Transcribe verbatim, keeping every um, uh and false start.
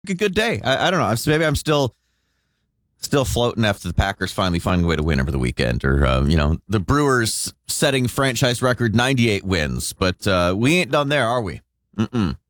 a good day. I, I don't know. Maybe I'm still still floating after the Packers finally finding a way to win over the weekend, or uh, you know, the Brewers setting franchise record ninety-eight wins. But uh, we ain't done there, are we? Mm-mm.